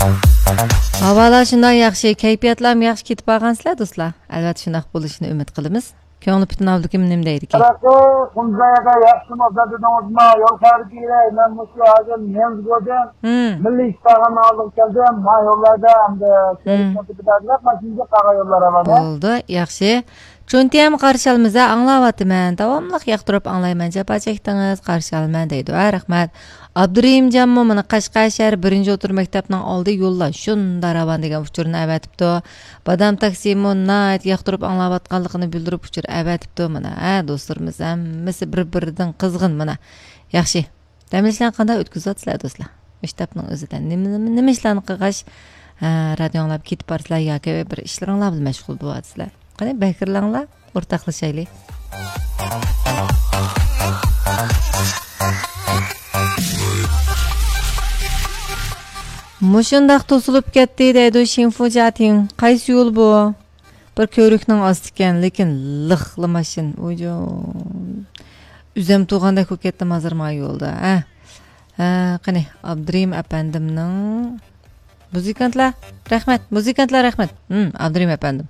Havalar shunday yaxshi, kayfiyatlar yaxshi ketib qolgansizlar do'stlar. Albatta shunday bo'lishini umid qilamiz. Ko'ngli butun avlikim nima deydi ki? Xunzayaga yaxshi maqsadidingizmi? Yo'l xarigiga men mushku hozir Nemzgodan milliy ishtagan olib keldim. Ma yo'llarda hamda kelishmoqchilar, mashinaga qaga yo'llar oladi. Bo'ldi, yaxshi. Chunti ham qarshi olmasa anglayapman. Davomli yoqtirib anglayman. Japa chekdingiz, qarshi olman deydi. Rahmat. Abdurahim Jammo mana Qashqar shahar 1-o'tir maktabning oldi yo'llar shunda ravan degan uchurni avatibdi. Badam taksi monat yoqtirib anglayotganligini bildirib uchur avatibdi mana. Do'stlarimiz hammasi bir-biridan qizg'in mana. Yaxshi. Damishlar qanday o'tkazyapsizlar do'stlar? Maktabning o'zidan nima ishlarni qilgash radionlab ketib borsizlar yoki bir ishlaringlar bilan mashg'ul bo'lasizlar. Qani bakrlanglar, o'rtoqlashaylik. Mushundaq to'silib ketdi deydi Shinfujating. Qaysi yo'l bu? Bir ko'rikning osti ekan, lekin liqli mashin. O'jo. Uzam tug'anda ketdim hozir ma yo'lda. Qani Abdurim apandimning muzikantlar rahmat. Abdurim apandim.